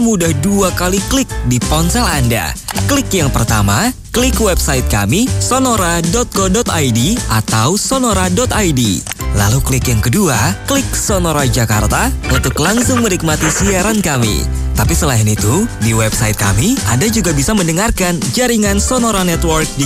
mudah 2 kali klik di ponsel Anda. Klik yang pertama, klik website kami sonora.co.id atau sonora.id. Lalu klik yang kedua, klik Sonora Jakarta untuk langsung menikmati siaran kami. Tapi selain itu, di website kami, Anda juga bisa mendengarkan jaringan Sonora Network di